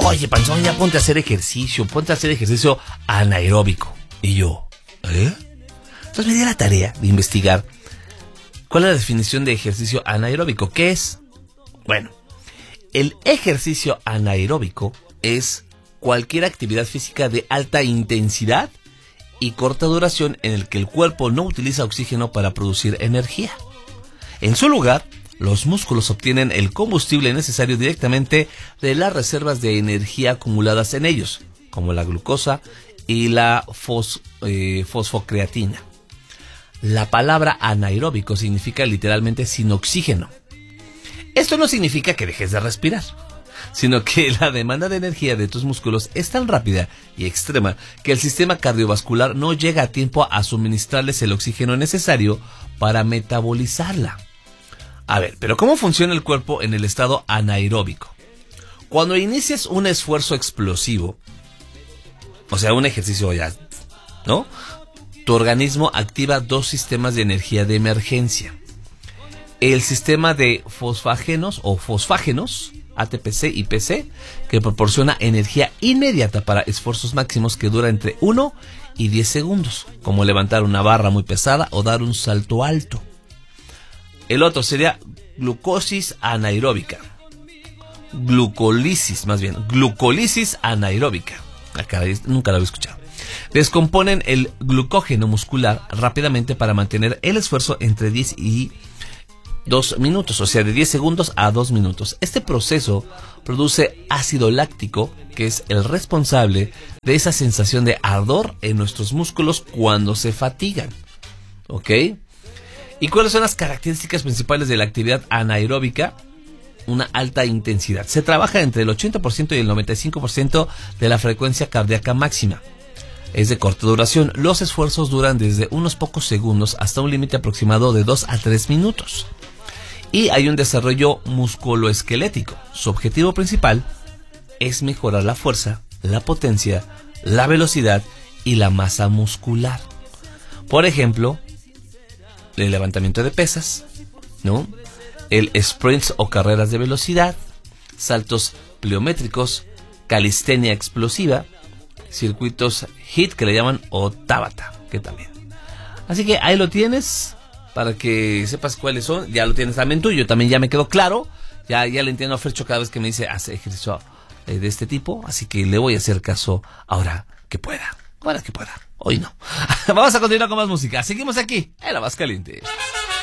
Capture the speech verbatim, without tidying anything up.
oye, panzón, ya ponte a hacer ejercicio, ponte a hacer ejercicio anaeróbico. Y yo, ¿eh? Entonces me di la tarea de investigar cuál es la definición de ejercicio anaeróbico. ¿Qué es? Bueno, el ejercicio anaeróbico es cualquier actividad física de alta intensidad y corta duración en el que el cuerpo no utiliza oxígeno para producir energía. En su lugar, los músculos obtienen el combustible necesario directamente de las reservas de energía acumuladas en ellos, como la glucosa y la fos, eh, fosfocreatina. La palabra anaeróbico significa literalmente sin oxígeno. Esto no significa que dejes de respirar, sino que la demanda de energía de tus músculos es tan rápida y extrema que el sistema cardiovascular no llega a tiempo a suministrarles el oxígeno necesario para metabolizarla. A ver, pero ¿cómo funciona el cuerpo en el estado anaeróbico? Cuando inicias un esfuerzo explosivo, o sea, un ejercicio ya, ¿no? Tu organismo activa dos sistemas de energía de emergencia. El sistema de fosfágenos o fosfágenos, A T P C y P C, que proporciona energía inmediata para esfuerzos máximos que duran entre uno y diez segundos, como levantar una barra muy pesada o dar un salto alto. El otro sería glucosis anaeróbica. Glucólisis, más bien, glucólisis anaeróbica. Acá nunca lo había escuchado. Descomponen el glucógeno muscular rápidamente para mantener el esfuerzo entre diez y dos minutos, o sea, de diez segundos a dos minutos. Este proceso produce ácido láctico, que es el responsable de esa sensación de ardor en nuestros músculos cuando se fatigan. ¿Ok? ¿Y cuáles son las características principales de la actividad anaeróbica? Una alta intensidad. Se trabaja entre el ochenta por ciento y el noventa y cinco por ciento de la frecuencia cardíaca máxima. Es de corta duración. Los esfuerzos duran desde unos pocos segundos hasta un límite aproximado de dos a tres minutos. Y hay un desarrollo musculoesquelético. Su objetivo principal es mejorar la fuerza, la potencia, la velocidad y la masa muscular. Por ejemplo, el levantamiento de pesas, ¿no? El sprints o carreras de velocidad, saltos pliométricos, calistenia explosiva, circuitos HIIT que le llaman o Tabata, que también. Así que ahí lo tienes para que sepas cuáles son. Ya lo tienes también tú, yo también ya me quedó claro. Ya, ya le entiendo a Fercho cada vez que me dice hace ejercicio eh, de este tipo, así que le voy a hacer caso ahora que pueda. Ahora que pueda, hoy no. Vamos a continuar con más música. Seguimos aquí en La Más Caliente.